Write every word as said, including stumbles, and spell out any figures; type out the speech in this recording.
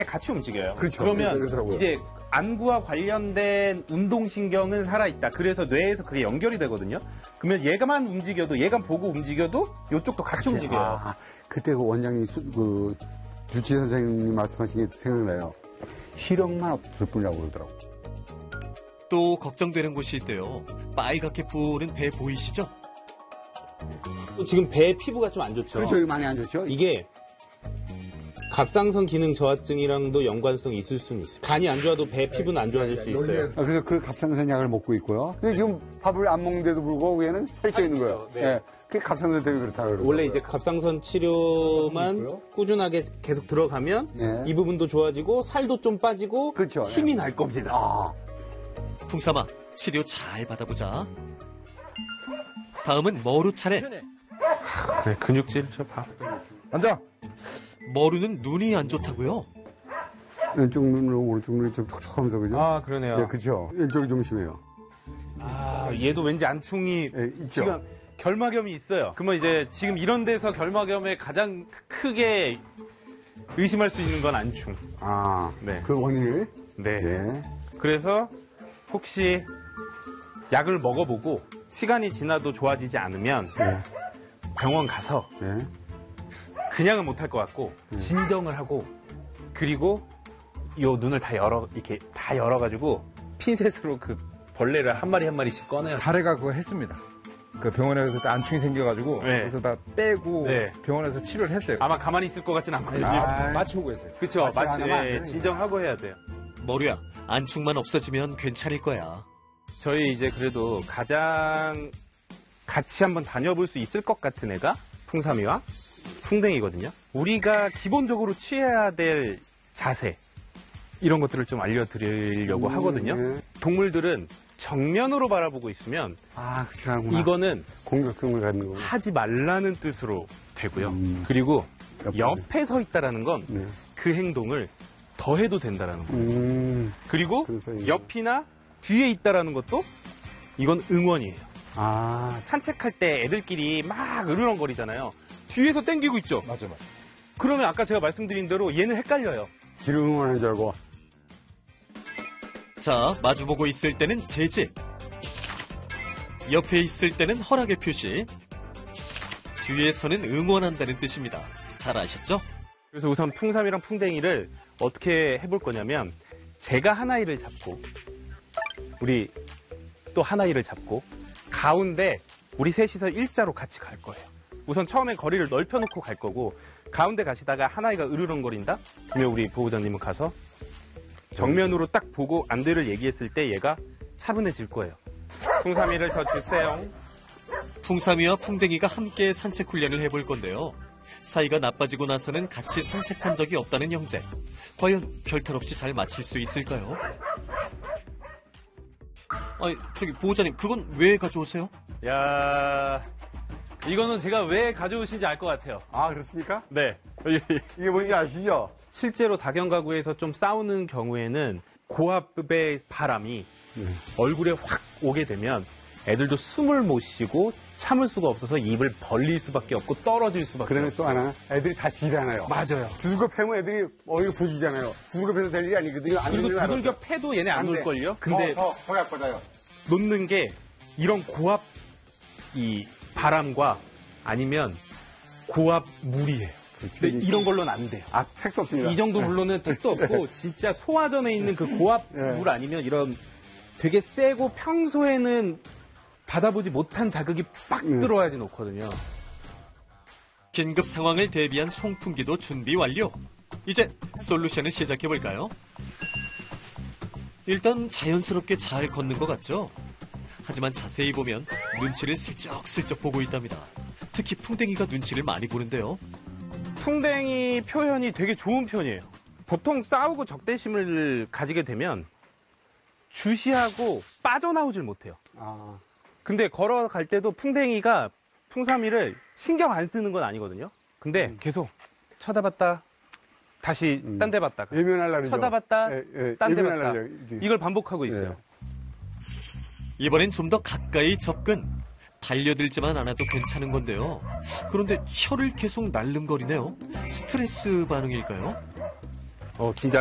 같이 움직여요. 그렇죠. 그러면 그러더라고요. 이제 안구와 관련된 운동신경은 살아있다. 그래서 뇌에서 그게 연결이 되거든요. 그러면 얘가만 움직여도, 얘가 보고 움직여도 이쪽도 같이, 같이 움직여요. 아, 그때 그 원장님, 수, 그, 주치 선생님이 말씀하신 게 생각나요. 희력만 없을 뿐이라고 그러더라고요. 또 걱정되는 곳이 있대요. 빨갛게 부은 배 보이시죠? 지금 배 피부가 좀 안 좋죠. 그렇죠. 이거 많이 안 좋죠. 이게 갑상선 기능 저하증이랑도 연관성이 있을 수는 있어요. 간이 안 좋아도 배 피부는 안 좋아질 수 있어요. 아, 그래서 그 갑상선 약을 먹고 있고요. 근데 지금 밥을 안 먹는데도 불구하고 얘는 살이 쪄 있는 거예요. 네. 네. 그게 갑상선 때문에 그렇다고 그러더라고요. 원래 이제 갑상선 치료만 꾸준하게 계속 들어가면 네. 이 부분도 좋아지고 살도 좀 빠지고 그렇죠. 힘이 네. 날 겁니다. 아. 풍삼아, 치료 잘 받아보자. 다음은 머루 차례. 네, 근육질 저 봐. 앉아. 머루는 눈이 안 좋다고요? 왼쪽 눈으로 오른쪽 눈이 좀 촉촉하면서 그죠? 아, 그러네요. 네, 그렇죠. 왼쪽이 좀 심해요. 아, 얘도 왠지 안충이 네, 있죠. 지금 결막염이 있어요. 그러면 이제 지금 이런 데서 결막염에 가장 크게 의심할 수 있는 건 안충. 아, 네. 그 원인을? 네. 예. 그래서 혹시 약을 먹어보고 시간이 지나도 좋아지지 않으면 네. 병원 가서 예. 그냥은 못할 것 같고 진정을 하고 그리고 요 눈을 다 열어 이렇게 다 열어가지고 핀셋으로 그 벌레를 한 마리 한 마리씩 꺼내요. 다래가 그거 했습니다. 그 병원에서 그때 안충이 생겨가지고 네. 그래서 다 빼고 네. 병원에서 치료를 했어요. 아마 가만히 있을 것 같진 않거든요. 아, 맞춰보고 했어요. 그쵸? 마취 마치 안 하면 안 예, 되니까. 진정하고 해야 돼요. 머루야, 안충만 없어지면 괜찮을 거야. 저희 이제 그래도 가장 같이 한번 다녀볼 수 있을 것 같은 애가 풍삼이와 풍뎅이거든요. 우리가 기본적으로 취해야 될 자세 이런 것들을 좀 알려드리려고 음, 하거든요. 네. 동물들은 정면으로 바라보고 있으면 아, 그렇지 않구나. 이거는 공격성을 갖는 거구나. 하지 말라는 뜻으로 되고요. 음. 그리고 옆에. 옆에 서 있다라는 건 그 네. 행동을 더 해도 된다라는 거예요. 음. 그리고 그래서 이제- 옆이나 뒤에 있다라는 것도 이건 응원이에요. 아, 산책할 때 애들끼리 막 으르렁거리잖아요. 뒤에서 땡기고 있죠. 맞아, 맞아. 그러면 아까 제가 말씀드린 대로 얘는 헷갈려요. 지금 응원하는 줄 알고. 자, 마주보고 있을 때는 제지. 옆에 있을 때는 허락의 표시. 뒤에서는 응원한다는 뜻입니다. 잘 아셨죠? 그래서 우선 풍삼이랑 풍뎅이를 어떻게 해볼 거냐면 제가 하나이를 잡고 우리 또 하나이를 잡고 가운데 우리 셋이서 일자로 같이 갈 거예요. 우선 처음엔 거리를 넓혀놓고 갈 거고 가운데 가시다가 하나이가 으르렁거린다? 그러면 우리 보호자님은 가서 정면으로 딱 보고 안대를 얘기했을 때 얘가 차분해질 거예요. 풍삼이를 저 주세요. 풍삼이와 풍뎅이가 함께 산책 훈련을 해볼 건데요. 사이가 나빠지고 나서는 같이 산책한 적이 없다는 형제. 과연 별탈 없이 잘 마칠 수 있을까요? 아니, 저기 보호자님, 그건 왜 가져오세요? 야, 이거는 제가 왜 가져오신지 알 것 같아요. 아, 그렇습니까? 네. 이게 뭔지 아시죠? 실제로 다견가구에서 좀 싸우는 경우에는 고압의 바람이 얼굴에 확 오게 되면 애들도 숨을 못 쉬고 참을 수가 없어서 입을 벌릴 수밖에 없고 떨어질 수밖에 그다음에 없어요. 또 하나, 애들이 다 지잖아요. 맞아요. 두들겨 패면 애들이 어이가 부지잖아요. 두들겨 패서 될 일이 아니거든요. 안 그리고 되는 줄 두들겨 알았어요. 패도 얘네 안 안 돼. 놀걸요? 근데 더, 더, 더 약받아요. 놓는 게 이런 고압 이 바람과 아니면 고압 물이에요. 근데 이런 걸로는 안 돼요. 아, 택도 없습니다. 이 정도 물로는 택도 없고 진짜 소화전에 있는 그 고압 네. 물 아니면 이런 되게 세고 평소에는 받아보지 못한 자극이 빡 네. 들어와야지 놓거든요. 긴급 상황을 대비한 송풍기도 준비 완료. 이제 솔루션을 시작해볼까요? 일단 자연스럽게 잘 걷는 것 같죠? 하지만 자세히 보면 눈치를 슬쩍슬쩍 보고 있답니다. 특히 풍뎅이가 눈치를 많이 보는데요. 풍뎅이 표현이 되게 좋은 편이에요. 보통 싸우고 적대심을 가지게 되면 주시하고 빠져나오질 못해요. 아, 근데 걸어갈 때도 풍뎅이가 풍삼이를 신경 안 쓰는 건 아니거든요. 근데 음. 계속 쳐다봤다, 다시 음. 딴 데 봤다. 예면하려고 그러죠. 쳐다봤다, 예, 예, 딴 데 봤다. 예면하려고 이제. 이걸 반복하고 있어요. 이번엔 좀 더 가까이 접근. 달려들지만 않아도 괜찮은 건데요. 그런데 혀를 계속 날름거리네요. 스트레스 반응일까요? 어, 긴장